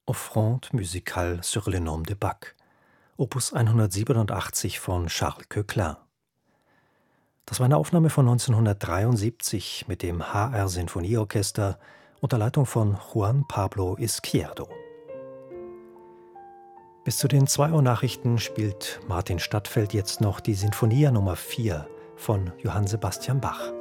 Offrande musicale sur le nom de Bach, Opus 187 von Charles Koechlin. Das war eine Aufnahme von 1973 mit dem HR Sinfonieorchester unter Leitung von Juan Pablo Izquierdo. Bis zu den 2 Uhr Nachrichten spielt Martin Stadtfeld jetzt noch die Sinfonia Nummer 4 von Johann Sebastian Bach.